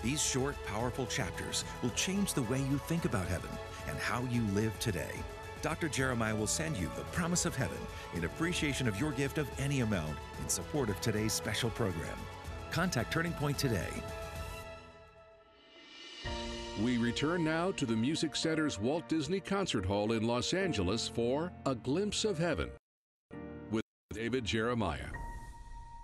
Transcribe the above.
These short, powerful chapters will change the way you think about heaven and how you live today. Dr. Jeremiah will send you The Promise of Heaven in appreciation of your gift of any amount in support of today's special program. Contact Turning Point today. We return now to the Music Center's Walt Disney Concert Hall in Los Angeles for A Glimpse of Heaven with David Jeremiah.